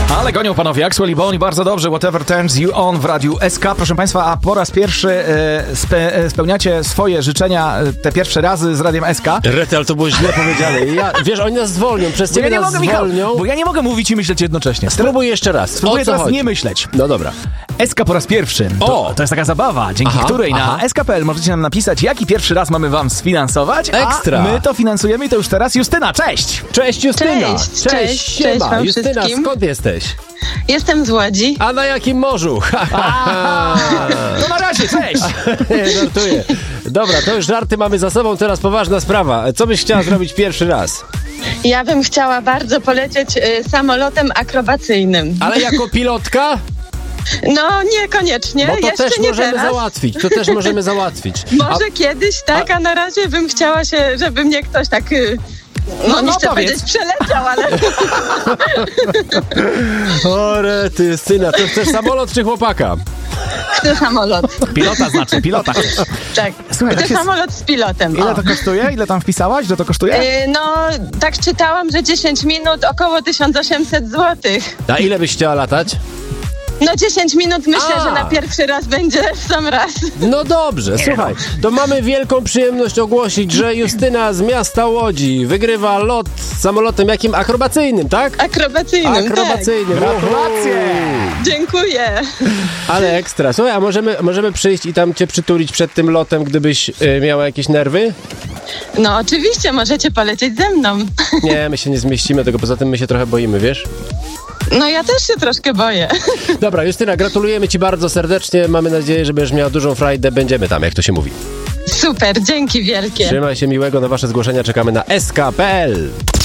Ale gonią panowie Axwell i Bone, bardzo dobrze. Whatever turns you on w Radiu SK. Proszę państwa, a po raz pierwszy spełniacie swoje życzenia te pierwsze razy z Radiem SK. Rety, ale to było źle powiedziane. Wiesz, oni nas zwolnią, przez ciebie nas zwolnią. Bo ja nie mogę mówić i myśleć jednocześnie. Spróbuj jeszcze raz. Spróbuję teraz nie myśleć. No dobra. SK po raz pierwszy. To jest taka zabawa, dzięki której na sk.pl możecie nam napisać, jaki pierwszy raz mamy wam sfinansować. Ekstra. A my to finansujemy i to już teraz Justyna. Cześć! Cześć Justyna! Cześć wam Justyna, wszystkim. skąd jesteś? Jestem z Łodzi. A na jakim morzu? No na razie, cześć! Nie, żartuję. Dobra, to już żarty mamy za sobą, teraz poważna sprawa. Co byś chciała zrobić pierwszy raz? Ja bym chciała bardzo polecieć samolotem akrobacyjnym. Ale jako pilotka? No niekoniecznie, Bo to jeszcze też nie możemy teraz. załatwić. To też możemy załatwić. Może kiedyś, tak, a na razie bym chciała żeby mnie ktoś tak... nie chcę powiedzieć przeleciał, ale... O rety, Justyna, to chcesz samolot czy chłopaka? Chcę samolot. Pilota chcesz. Tak, Słuchaj, chcę samolot z pilotem. Ile to kosztuje? Ile tam wpisałaś? Ile to kosztuje? No, tak czytałam, że 10 minut około 1800 zł. A ile byś chciała latać? No 10 minut myślę, że na pierwszy raz będzie w sam raz. No dobrze, słuchaj, to mamy wielką przyjemność ogłosić, że Justyna z miasta Łodzi wygrywa lot samolotem jakim? Akrobacyjnym, tak? Akrobacyjnym, Akrobacyjnym. tak. Gratulacje! Dziękuję. Ale ekstra. Słuchaj, a możemy przyjść i tam cię przytulić przed tym lotem, gdybyś miała jakieś nerwy? No oczywiście, możecie polecieć ze mną. Nie, my się nie zmieścimy tego, poza tym my się trochę boimy, wiesz? No ja też się troszkę boję. Dobra, Justyna, gratulujemy ci bardzo serdecznie. Mamy nadzieję, że będziesz miała dużą frajdę. Będziemy tam, jak to się mówi. Super, dzięki wielkie. Trzymaj się, miłego. Na wasze zgłoszenia czekamy na sk.pl.